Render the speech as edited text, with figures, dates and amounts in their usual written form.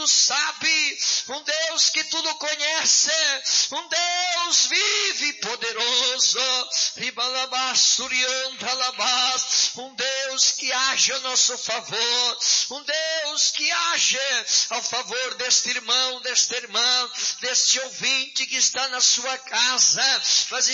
sabe, um Deus que tudo conhece, um Deus vivo e poderoso, um Deus que age a nosso favor, um Deus que age ao favor deste irmão, desta irmã, deste ouvinte que está na sua casa. Nós